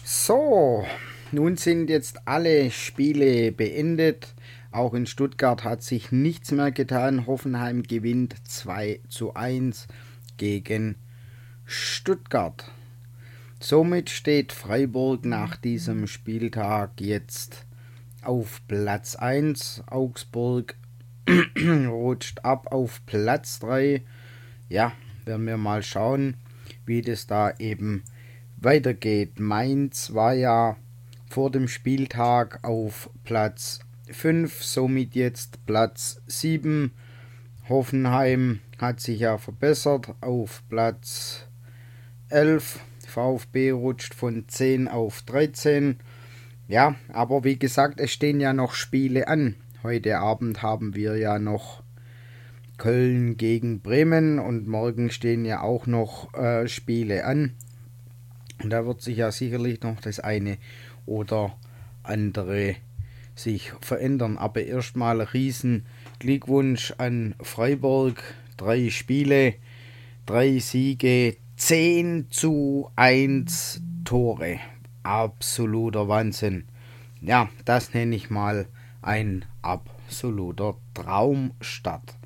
So, nun sind jetzt alle Spiele beendet. Auch in Stuttgart hat sich nichts mehr getan. Hoffenheim gewinnt 2:1 gegen Stuttgart. Somit steht Freiburg nach diesem Spieltag jetzt auf Platz 1. Augsburg rutscht ab auf Platz 3. Ja, werden wir mal schauen, wie das da eben weitergeht. Mainz war ja vor dem Spieltag auf Platz 5, somit jetzt Platz 7. Hoffenheim hat sich ja verbessert auf Platz 11. VfB rutscht von 10 auf 13. Ja, aber wie gesagt, es stehen ja noch Spiele an. Heute Abend haben wir ja noch Köln gegen Bremen und morgen stehen ja auch noch Spiele an. Und da wird sich ja sicherlich noch das eine oder andere sich verändern. Aber erstmal riesen Glückwunsch an Freiburg. 3 Spiele, 3 Siege, 10:1 Tore. Absoluter Wahnsinn. Ja, das nenne ich mal ein absoluter Traumstart.